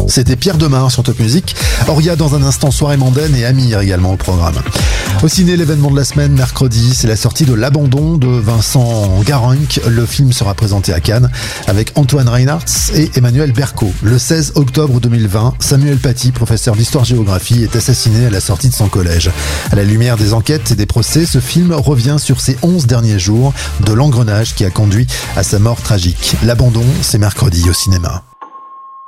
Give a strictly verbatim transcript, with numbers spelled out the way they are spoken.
C'était Pierre Demar sur Top Music. Auria dans un instant, soirée mondaine et Amir également au programme. Au ciné, l'événement de la semaine, mercredi, c'est la sortie de L'Abandon de Vincent Garanc. Le film sera présenté à Cannes avec Antoine Reinhardt et Emmanuel Berco. Le seize octobre deux mille vingt, Samuel Paty, professeur d'histoire-géographie, est assassiné à la sortie de son collège. À la lumière des enquêtes et des procès, ce film revient sur ces onze derniers jours de l'engrenage qui a conduit à sa mort tragique. L'Abandon, c'est mercredi au cinéma.